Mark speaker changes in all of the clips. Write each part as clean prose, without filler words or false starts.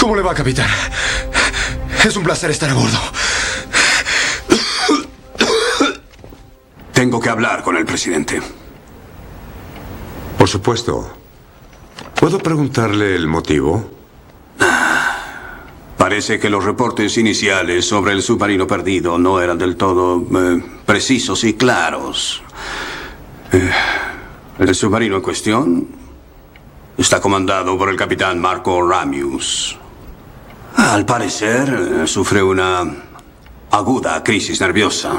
Speaker 1: ¿Cómo le va, capitán? Es un placer estar a bordo.
Speaker 2: Tengo que hablar con el presidente.
Speaker 3: Por supuesto. ¿Puedo preguntarle el motivo?
Speaker 2: Parece que los reportes iniciales sobre el submarino perdido no eran del todo precisos y claros. El submarino en cuestión está comandado por el capitán Marco Ramius. Al parecer, sufre una aguda crisis nerviosa.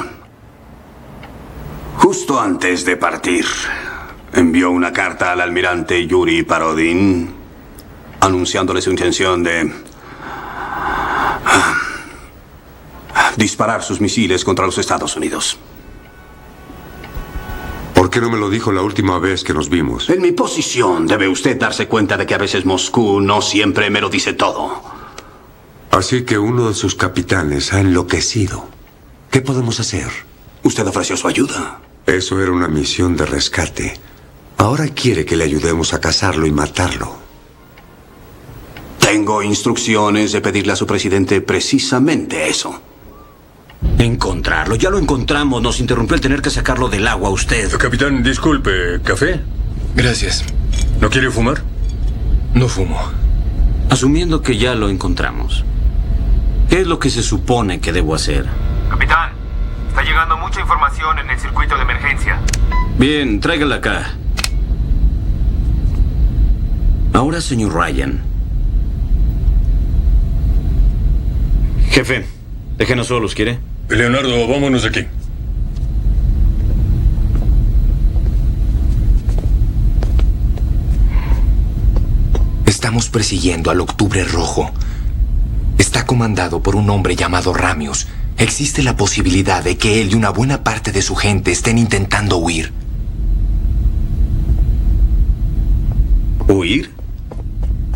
Speaker 2: Justo antes de partir, envió una carta al almirante Yuri Parodin anunciándole su intención de disparar sus misiles contra los Estados Unidos.
Speaker 3: ¿Por qué no me lo dijo la última vez que nos vimos?
Speaker 2: En mi posición, debe usted darse cuenta de que a veces Moscú no siempre me lo dice todo.
Speaker 3: Así que uno de sus capitanes ha enloquecido. ¿Qué podemos hacer?
Speaker 2: Usted ofreció su ayuda.
Speaker 3: Eso era una misión de rescate. Ahora quiere que le ayudemos a cazarlo y matarlo.
Speaker 2: Tengo instrucciones de pedirle a su presidente precisamente eso.
Speaker 4: Encontrarlo. Ya lo encontramos. Nos interrumpió el tener que sacarlo del agua usted.
Speaker 5: Capitán, disculpe. ¿Café?
Speaker 1: Gracias.
Speaker 5: ¿No quiere fumar?
Speaker 1: No fumo.
Speaker 4: Asumiendo que ya lo encontramos, ¿qué es lo que se supone que debo hacer?
Speaker 6: Capitán, está llegando mucha información en el circuito de emergencia.
Speaker 4: Bien, tráigala acá. Ahora, señor Ryan. Jefe, déjenos solos, ¿quiere?
Speaker 5: Leonardo, vámonos de aquí.
Speaker 7: Estamos persiguiendo al Octubre Rojo. Está comandado por un hombre llamado Ramius. Existe la posibilidad de que él y una buena parte de su gente estén intentando huir.
Speaker 4: ¿Huir?